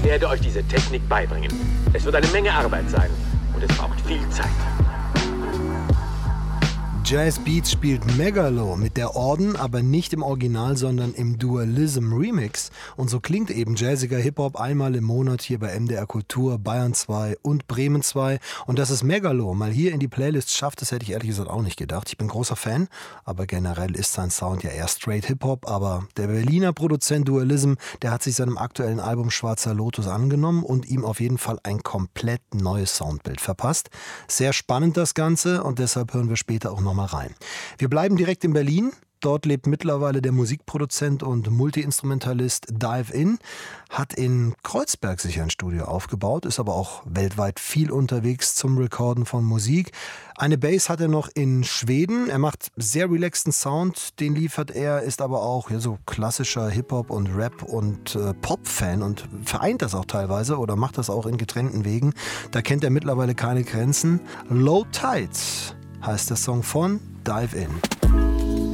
werde euch diese Technik beibringen. Es wird eine Menge Arbeit sein und es braucht viel Zeit. Jazz Beats spielt Megalo mit der Orden, aber nicht im Original, sondern im Dualism Remix. Und so klingt eben jazziger Hip-Hop einmal im Monat hier bei MDR Kultur, Bayern 2 und Bremen 2. Und dass es Megalo mal hier in die Playlist schafft, das hätte ich ehrlich gesagt auch nicht gedacht. Ich bin großer Fan, aber generell ist sein Sound ja eher straight Hip-Hop. Aber der Berliner Produzent Dualism, der hat sich seinem aktuellen Album Schwarzer Lotus angenommen und ihm auf jeden Fall ein komplett neues Soundbild verpasst. Sehr spannend das Ganze und deshalb hören wir später auch noch mal rein. Wir bleiben direkt in Berlin. Dort lebt mittlerweile der Musikproduzent und Multi-Instrumentalist Dive In, hat in Kreuzberg sich ein Studio aufgebaut, ist aber auch weltweit viel unterwegs zum Recorden von Musik. Eine Bass hat er noch in Schweden. Er macht sehr relaxten Sound, den liefert er, ist aber auch so klassischer Hip-Hop und Rap und Pop-Fan und vereint das auch teilweise oder macht das auch in getrennten Wegen. Da kennt er mittlerweile keine Grenzen. Low Tide heißt der Song von Dive In.